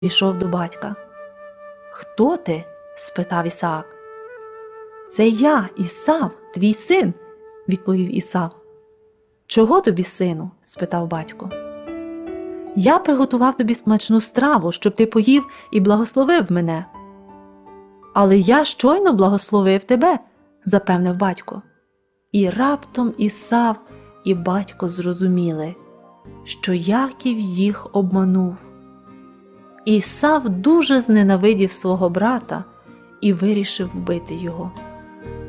пішов до батька. «Хто ти?» – спитав Ісаак. «Це я, Ісав, твій син», – відповів Ісав. «Чого тобі, сину?» – спитав батько. «Я приготував тобі смачну страву, щоб ти поїв і благословив мене». «Але я щойно благословив тебе», – запевнив батько. І раптом Ісав і батько зрозуміли, що Яків їх обманув. Ісав дуже зненавидів свого брата і вирішив вбити його.